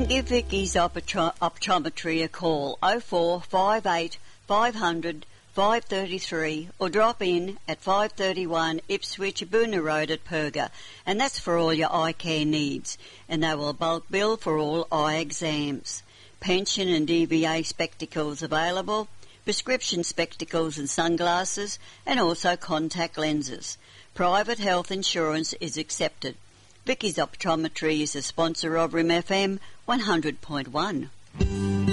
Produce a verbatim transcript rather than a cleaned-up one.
Give Vicky's Optro- Optometry a call, oh four five eight five hundred five thirty-three, or drop in at five thirty-one Ipswich Boona Road at Perga, and that's for all your eye care needs, and they will bulk bill for all eye exams. Pension and D V A spectacles available, prescription spectacles and sunglasses, and also contact lenses. Private health insurance is accepted. Vicky's Optometry is a sponsor of R I M F M one hundred point one.